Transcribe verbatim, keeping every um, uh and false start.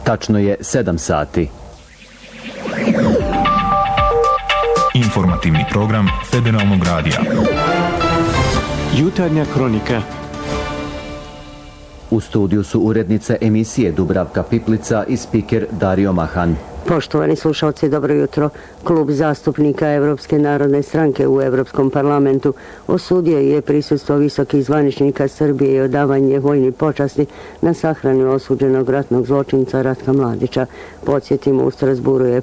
Tačno je sedam sati. Informativni program Federalnog radija. Jutarnja kronika. U studiju su urednica emisije Dubravka Piplica i spiker Dario Mahan. Poštovani slušalci, dobro jutro. Klub zastupnika Evropske narodne stranke u Evropskom parlamentu osudio je prisustvo visokih zvaničnika Srbije i odavanje vojnih počasti na sahranu osuđenog ratnog zločinca Ratka Mladića. Podsjetimo, u Strasburu je